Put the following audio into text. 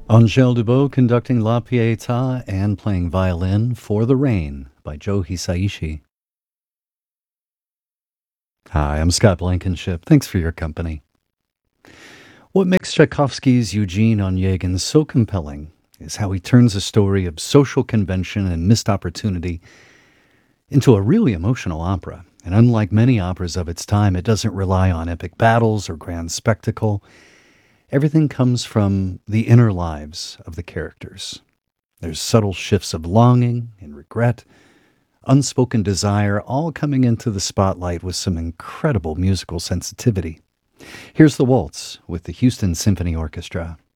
Angèle Dubot conducting La Pietà and playing violin for the Rain by Joe Hisaishi. Hi, I'm Scott Blankenship. Thanks for your company. What makes Tchaikovsky's Eugene Onegin so compelling is how he turns a story of social convention and missed opportunity into a really emotional opera. And unlike many operas of its time, it doesn't rely on epic battles or grand spectacle. Everything comes from the inner lives of the characters. There's subtle shifts of longing and regret, unspoken desire, all coming into the spotlight with some incredible musical sensitivity. Here's the waltz with the Houston Symphony Orchestra.